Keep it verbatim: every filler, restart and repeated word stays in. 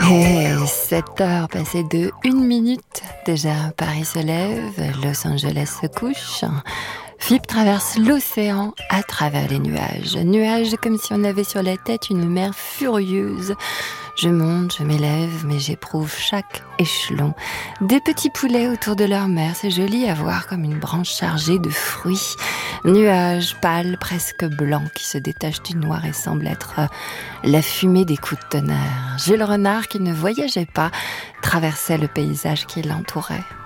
Et sept heures passées de une minute. Déjà, Paris se lève, Los Angeles se couche. Philippe traverse l'océan à travers les nuages. Nuages comme si on avait sur la tête une mer furieuse. Je monte, je m'élève, mais j'éprouve chaque échelon. Des petits poulets autour de leur mère, c'est joli à voir comme une branche chargée de fruits. Nuages pâles, presque blancs, qui se détachent du noir et semblent être la fumée des coups de tonnerre. Jules Renard, qui ne voyageait pas, traversait le paysage qui l'entourait.